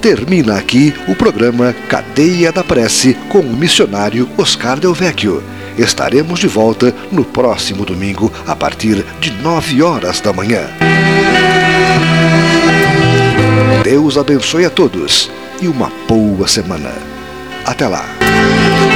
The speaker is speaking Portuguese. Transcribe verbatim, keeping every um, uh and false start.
Termina aqui o programa Cadeia da Prece com o missionário Oscar Del Vecchio. Estaremos de volta no próximo domingo a partir de nove horas da manhã. Deus abençoe a todos e uma boa semana. Até lá.